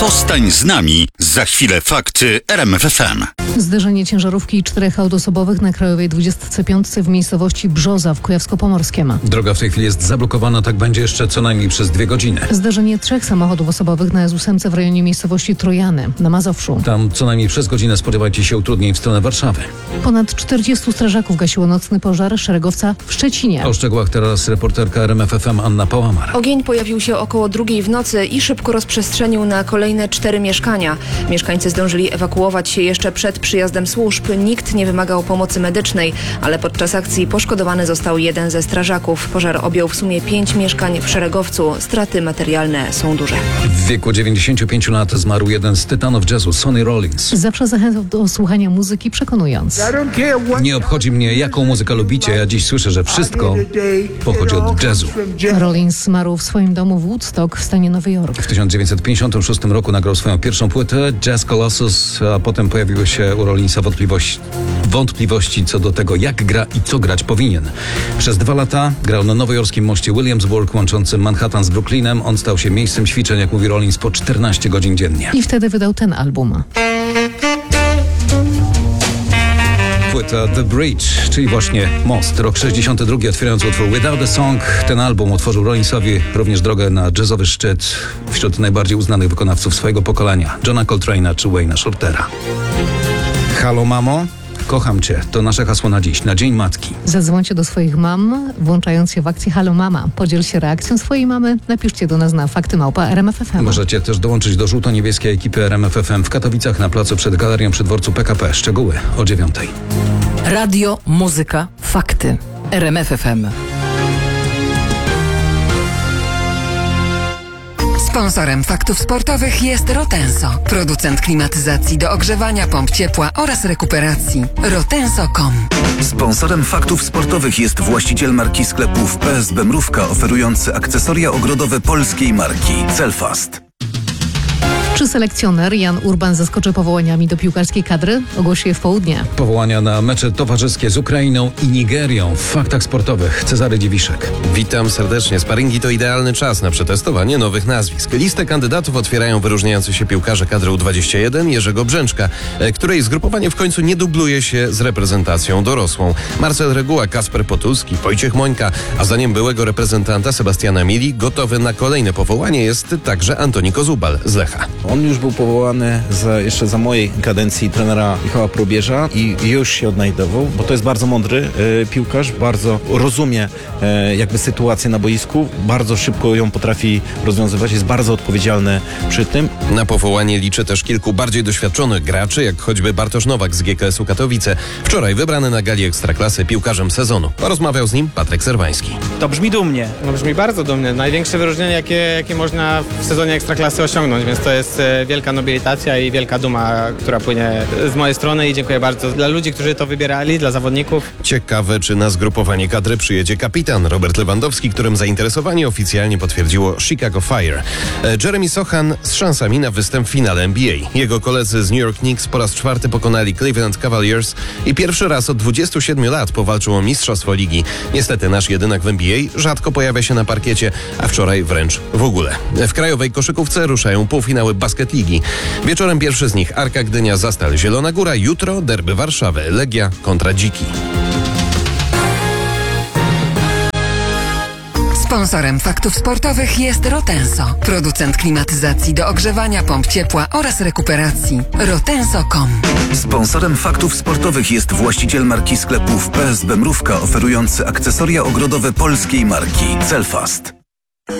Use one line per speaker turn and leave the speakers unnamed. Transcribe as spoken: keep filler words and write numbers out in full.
Zostań z nami. Za chwilę fakty R M F F M.
Zderzenie ciężarówki i czterech autosobowych na Krajowej dwudziestej piątej w miejscowości Brzoza w Kujawsko-Pomorskiem.
Droga w tej chwili jest zablokowana, tak będzie jeszcze co najmniej przez dwie godziny.
Zderzenie trzech samochodów osobowych na S ósem w rejonie miejscowości Trojany na Mazowszu.
Tam co najmniej przez godzinę spodziewajcie się utrudnień w stronę Warszawy.
Ponad czterdziestu strażaków gasiło nocny pożar szeregowca w Szczecinie.
O szczegółach teraz reporterka R M F F M Anna Pałamar.
Ogień pojawił się około drugiej w nocy i szybko rozprzestrzenił na kolejne cztery mieszkania. Mieszkańcy zdążyli ewakuować się jeszcze przed przyjazdem służb. Nikt nie wymagał pomocy medycznej, ale podczas akcji poszkodowany został jeden ze strażaków. Pożar objął w sumie pięć mieszkań w Szeregowcu. Straty materialne są duże.
W wieku dziewięćdziesięciu pięciu lat zmarł jeden z tytanów jazzu, Sonny Rollins.
Zawsze zachęcał do słuchania muzyki, przekonując.
Nie obchodzi mnie, jaką muzykę lubicie, ja dziś słyszę, że wszystko pochodzi od jazzu.
Rollins zmarł w swoim domu w Woodstock w stanie Nowy Jork.
W tysiąc dziewięćset pięćdziesiątym szóstym roku nagrał swoją pierwszą płytę Jazz Colossus, a potem pojawiły się u Rollinsa wątpliwości, wątpliwości co do tego, jak gra i co grać powinien. Przez dwa lata grał na nowojorskim moście Williamsburg łączącym Manhattan z Brooklynem. On stał się miejscem ćwiczeń, jak mówi Rollins, po czternaście godzin dziennie.
I wtedy wydał ten album.
Płyta The Bridge, czyli właśnie Most. Rok sześćdziesiąty drugi, otwierając utwór Without a Song. Ten album otworzył Rollinsowi również drogę na jazzowy szczyt wśród najbardziej uznanych wykonawców swojego pokolenia. Johna Coltrane'a czy Wayne'a Shortera. Halo mamo, kocham cię. To nasze hasło na dziś, na Dzień Matki.
Zadzwońcie do swoich mam, włączając się w akcję Halo Mama. Podziel się reakcją swojej mamy. Napiszcie do nas na fakty małpa R M F F M.
Możecie też dołączyć do żółto-niebieskiej ekipy R M F F M w Katowicach na placu przed galerią przy dworcu P K P. Szczegóły o dziewiątej.
Radio, muzyka, fakty. R M F F M.
Sponsorem faktów sportowych jest Rotenso, producent klimatyzacji do ogrzewania, pomp ciepła oraz rekuperacji. rotenso kropka com.
Sponsorem faktów sportowych jest właściciel marki sklepów P S B Mrówka, oferujący akcesoria ogrodowe polskiej marki Celfast.
Czy selekcjoner Jan Urban zaskoczy powołaniami do piłkarskiej kadry? Ogłosi je w południe.
Powołania na mecze towarzyskie z Ukrainą i Nigerią w faktach sportowych. Cezary Dziwiszek.
Witam serdecznie. Sparingi to idealny czas na przetestowanie nowych nazwisk. Listę kandydatów otwierają wyróżniający się piłkarze kadry U dwadzieścia jeden Jerzego Brzęczka, której zgrupowanie w końcu nie dubluje się z reprezentacją dorosłą. Marcel Reguła, Kasper Potulski, Wojciech Mońka, a zdaniem byłego reprezentanta Sebastiana Mili gotowy na kolejne powołanie jest także Antoni Kozubal z Lecha.
On już był powołany za, jeszcze za mojej kadencji trenera Michała Probierza i już się odnajdował, bo to jest bardzo mądry e, piłkarz, bardzo rozumie e, jakby sytuację na boisku, bardzo szybko ją potrafi rozwiązywać, jest bardzo odpowiedzialny przy tym.
Na powołanie liczy też kilku bardziej doświadczonych graczy, jak choćby Bartosz Nowak z G K S-u Katowice. Wczoraj wybrany na gali Ekstraklasy piłkarzem sezonu. Porozmawiał z nim Patryk Serwański.
To brzmi dumnie. No brzmi bardzo dumnie. Największe wyróżnienie, jakie, jakie można w sezonie Ekstraklasy osiągnąć, więc to jest wielka nobilitacja i wielka duma, która płynie z mojej strony i dziękuję bardzo dla ludzi, którzy to wybierali, dla zawodników.
Ciekawe, czy na zgrupowanie kadry przyjedzie kapitan Robert Lewandowski, którym zainteresowanie oficjalnie potwierdziło Chicago Fire. Jeremy Sochan z szansami na występ w finale N B A. Jego koledzy z New York Knicks po raz czwarty pokonali Cleveland Cavaliers i pierwszy raz od dwudziestu siedmiu lat powalczył o mistrzostwo ligi. Niestety nasz jedynak w N B A rzadko pojawia się na parkiecie, a wczoraj wręcz w ogóle. W krajowej koszykówce ruszają półfinały Basket Ligi. Wieczorem pierwszy z nich Arka Gdynia, Zastal Zielona Góra. Jutro derby Warszawy, Legia kontra Dziki.
Sponsorem faktów sportowych jest Rotenso, producent klimatyzacji do ogrzewania, pomp ciepła oraz rekuperacji. rotenso kropka com.
Sponsorem faktów sportowych jest właściciel marki sklepów P S B Mrówka, oferujący akcesoria ogrodowe polskiej marki Celfast.